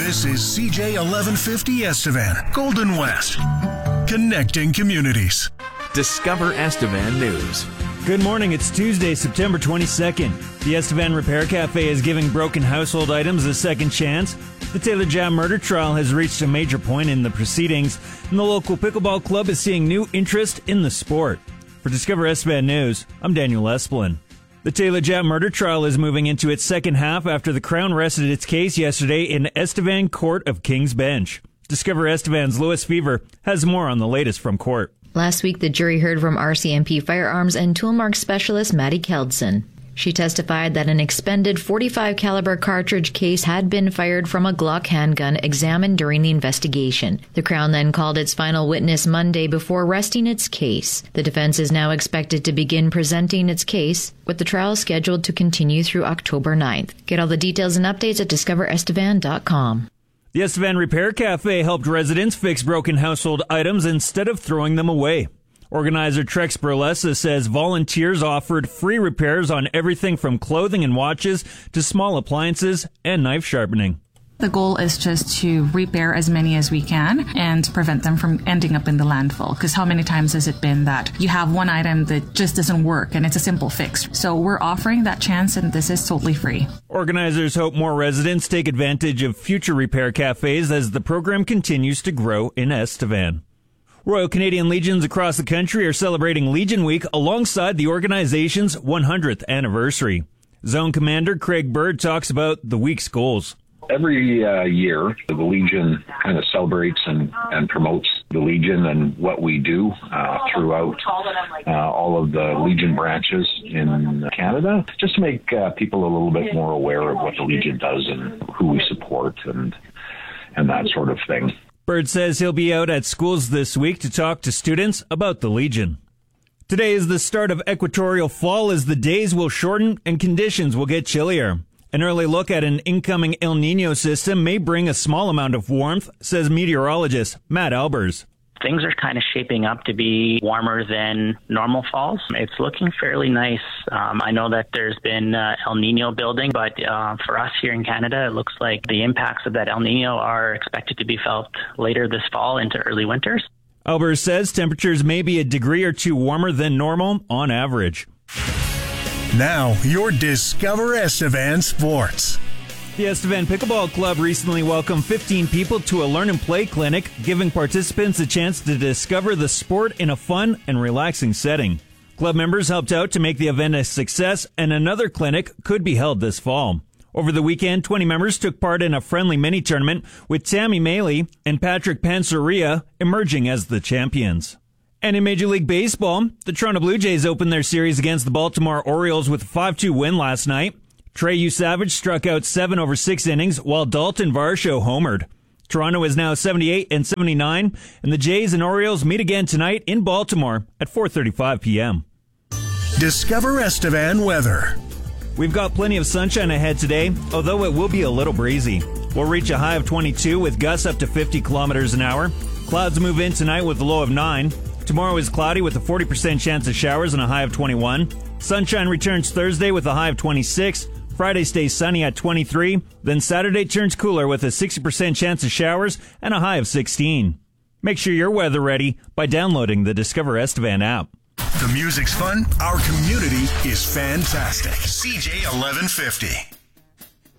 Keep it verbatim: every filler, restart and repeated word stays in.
This is C J eleven fifty Estevan, Golden West, connecting communities. Discover Estevan News. Good morning. It's Tuesday, September twenty-second. The Estevan Repair Cafe is giving broken household items a second chance. The Taylor Jam murder trial has reached a major point in the proceedings, and the local pickleball club is seeing new interest in the sport. For Discover Estevan News, I'm Daniel Esplin. The Taylor Jam murder trial is moving into its second half after the Crown rested its case yesterday in Estevan Court of King's Bench. Discover Estevan's Louis Fever has more on the latest from court. Last week, the jury heard from R C M P Firearms and Toolmark Specialist Maddie Keldson. She testified that an expended forty-five caliber cartridge case had been fired from a Glock handgun examined during the investigation. The Crown then called its final witness Monday before resting its case. The defense is now expected to begin presenting its case, with the trial scheduled to continue through October ninth. Get all the details and updates at discover estevan dot com. The Estevan Repair Cafe helped residents fix broken household items instead of throwing them away. Organizer Trex Burlesa says volunteers offered free repairs on everything from clothing and watches to small appliances and knife sharpening. The goal is just to repair as many as we can and prevent them from ending up in the landfill. Because how many times has it been that you have one item that just doesn't work and it's a simple fix? So we're offering that chance, and this is totally free. Organizers hope more residents take advantage of future repair cafes as the program continues to grow in Estevan. Royal Canadian Legions across the country are celebrating Legion Week alongside the organization's one hundredth anniversary. Zone Commander Craig Bird talks about the week's goals. Every uh, year, the Legion kind of celebrates and, and promotes the Legion and what we do uh, throughout uh, all of the Legion branches in Canada, just to make uh, people a little bit more aware of what the Legion does and who we support and and that sort of thing. Bird says he'll be out at schools this week to talk to students about the Legion. Today is the start of equatorial fall as the days will shorten and conditions will get chillier. An early look at an incoming El Niño system may bring a small amount of warmth, says meteorologist Matt Albers. Things are kind of shaping up to be warmer than normal falls. It's looking fairly nice. Um, I know that there's been uh, El Niño building, but uh, for us here in Canada, it looks like the impacts of that El Niño are expected to be felt later this fall into early winters. Albers says temperatures may be a degree or two warmer than normal on average. Now, your Discover Estevan Sports. The Estevan Pickleball Club recently welcomed fifteen people to a Learn and Play clinic, giving participants a chance to discover the sport in a fun and relaxing setting. Club members helped out to make the event a success, and another clinic could be held this fall. Over the weekend, twenty members took part in a friendly mini-tournament, with Tammy Maley and Patrick Pansaria emerging as the champions. And in Major League Baseball, the Toronto Blue Jays opened their series against the Baltimore Orioles with a five two win last night. Trey Savage struck out seven over six innings, while Dalton Varsho homered. Toronto is now seventy-eight and seventy-nine, and the Jays and Orioles meet again tonight in Baltimore at four thirty-five p.m. Discover Estevan weather. We've got plenty of sunshine ahead today, although it will be a little breezy. We'll reach a high of twenty-two with gusts up to fifty kilometers an hour. Clouds move in tonight with a low of nine. Tomorrow is cloudy with a forty percent chance of showers and a high of twenty-one. Sunshine returns Thursday with a high of twenty-six. Friday stays sunny at twenty-three. Then Saturday turns cooler with a sixty percent chance of showers and a high of sixteen. Make sure you're weather ready by downloading the Discover Estevan app. The music's fun. Our community is fantastic. C J eleven fifty.